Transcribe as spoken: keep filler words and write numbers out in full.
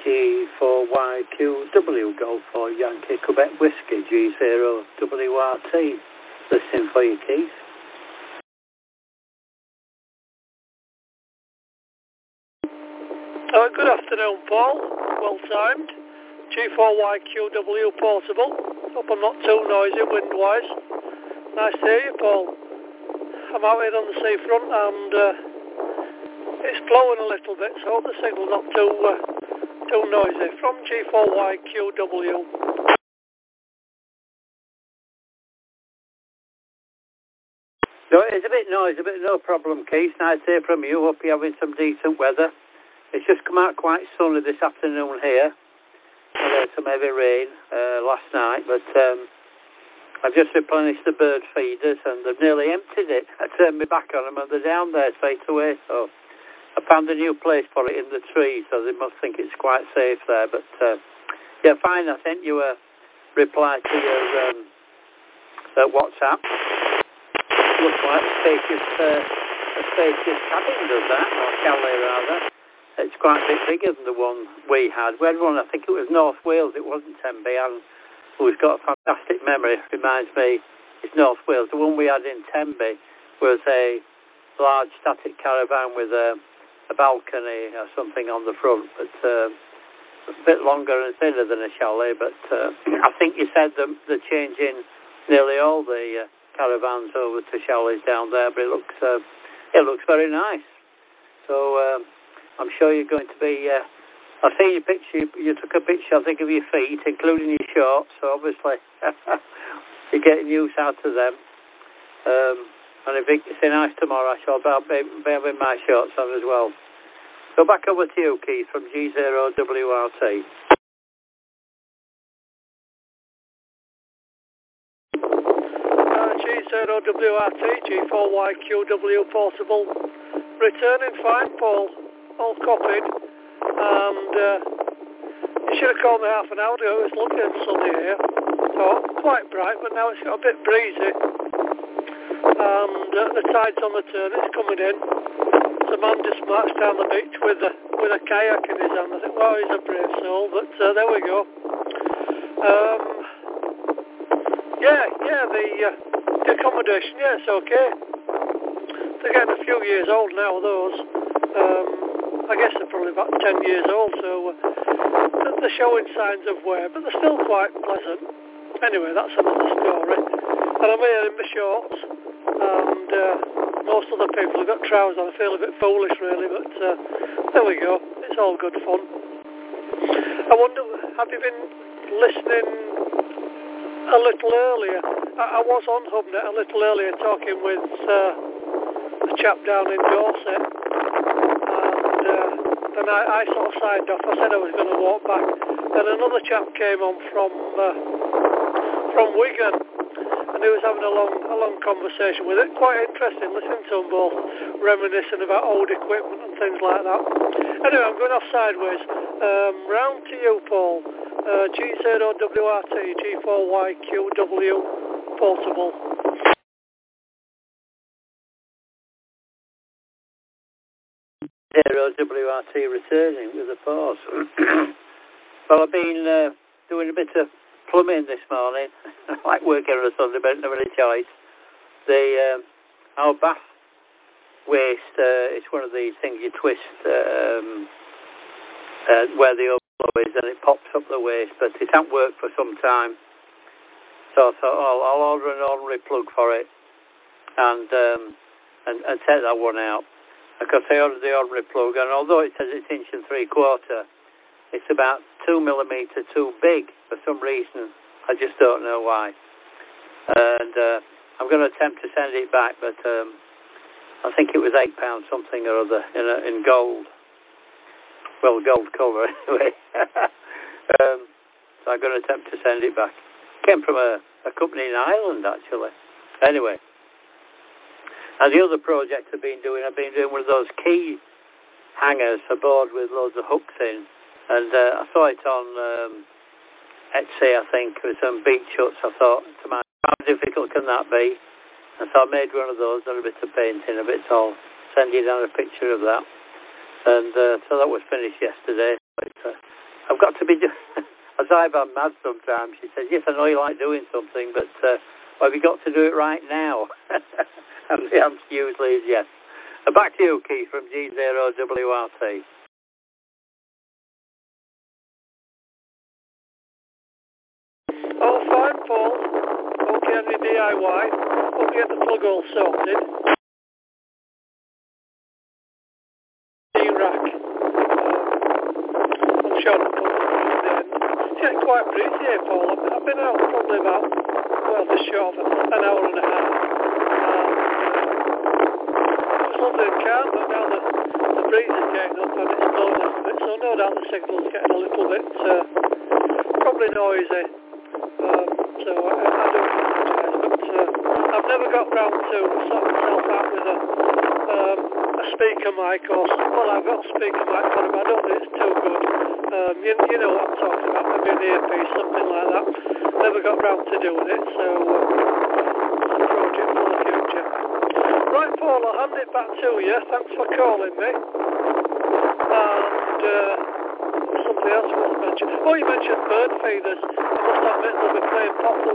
G four Y Q W Golf for Yankee Quebec Whiskey G zero W R T. Listening for you, Keith. Uh, good afternoon, Paul. Well timed. G four Y Q W Portable. Hope I'm not too noisy wind-wise. Nice to hear you, Paul. I'm out here on the seafront and uh, it's blowing a little bit, so I hope the signal's not too uh, too noisy. From G four Y Q W. No, it's a bit noisy, but no problem, Keith. Nice to hear from you. Hope you're having some decent weather. It's just come out quite sunny this afternoon here. We had some heavy rain uh, last night, but um, I've just replenished the bird feeders and they've nearly emptied it. I turned my back on them and they're down there straight away. So I found a new place for it in the tree, so they must think it's quite safe there. But uh, yeah, fine. I sent you a reply to your um, uh, WhatsApp. Looks like a spacious, uh, a spacious cabin does that, or chalet rather. It's quite a bit bigger than the one we had. We had one, I think it was North Wales, it wasn't Tenby, and who's got a fantastic memory, reminds me, it's North Wales. The one we had in Tenby was a large static caravan with a, a balcony or something on the front, but uh, a bit longer and thinner than a chalet. But uh, I think you said that they're changing nearly all the uh, caravans over to chalets down there, but it looks uh, it looks very nice. So um, I'm sure you're going to be. Uh, I've seen your picture. You, you took a picture, I think, of your feet, including your shorts. So obviously you're getting use out of them. Um, and if it's nice tomorrow, I shall be, be having my shorts on as well. So back over to you, Keith, from G zero W R T. G zero W R T, G four Y Q W Portable, returning fine, Paul, all copied, and uh, you should have called me half an hour ago. It was looking and sunny here, so quite bright, but now it's got a bit breezy, and uh, the tide's on the turn, it's coming in. The man just marched down the beach with a, with a kayak in his hand. I think, wow, he's a brave soul, but uh, there we go. Um, yeah, yeah, the... Uh, The accommodation, yeah, it's okay. They're getting a few years old now, those. Um, I guess they're probably about ten years old, so uh, they're showing signs of wear, but they're still quite pleasant. Anyway, that's another story. And I'm here in my shorts, and uh, most other people have got trousers on. I feel a bit foolish, really, but uh, there we go. It's all good fun. I wonder, have you been listening a little earlier? I, I was on Hubnet a little earlier talking with uh, a chap down in Dorset, and uh, then I, I sort of signed off. I said I was going to walk back. Then another chap came on from uh, from Wigan, and he was having a long a long conversation with it. Quite interesting, listening to them both reminiscing about old equipment and things like that. Anyway, I'm going off sideways. Um, round to you, Paul. Uh, G zero W R T, G four Y Q W Portable. zero W R T returning with a pause. Well, I've been uh, doing a bit of plumbing this morning. I like working on a Sunday, but never any choice. The um, our bath waste, uh, it's one of these things you twist um, uh, where the overflow is, and it pops up the waste, but it hasn't worked for some time. So I thought, oh, I'll order an ordinary plug for it and um, and, and take that one out. Because I ordered the ordinary plug, and although it says it's inch and three quarter, it's about two millimetre too big for some reason. I just don't know why. And uh, I'm going to attempt to send it back, but um, I think it was eight pounds something or other in, a, in gold. Well, gold cover anyway. um, so I'm going to attempt to send it back. Came from a, a company in Ireland, actually. Anyway. And the other project I've been doing, I've been doing one of those key hangers for board with loads of hooks in. And uh, I saw it on um, Etsy, I think, with some beach huts. I thought, to my, how difficult can that be? And so I made one of those, done a bit of painting, a bit all. Send you down a picture of that. And uh, so that was finished yesterday. It's a I've got to be just, as I've had mad sometimes. She says, yes, I know you like doing something, but uh, well, have you got to do it right now? And the answer usually is yes. Uh, back to you, Keith, from G zero W R T. Oh, fine, Paul. Okay, on your D I Y. Hope you get the plug all sorted. D-rack. Um, I'm sure it'll come to the end. It's getting quite breezy here, Paul. I've, I've been out probably about, well, just short of an hour and a half. Um, it was lovely and calm, but now the, the breeze is getting up and it's blowing a little bit, so no doubt the signal's getting a little bit, uh, probably noisy. Um, so I, I do apologise, but uh, I've never got round to sort myself out with a, um, a speaker mic or well, I've got a speaker mic for it, but I don't think it's too good. Um, you, you know what I'm talking about, maybe an earpiece, something like that. Never got round to doing it, so uh, it's a project for the future. Right, Paul, I'll hand it back to you. Thanks for calling me. And uh, something else was mentioned. Oh, you mentioned bird feeders. I must admit they'll be playing pop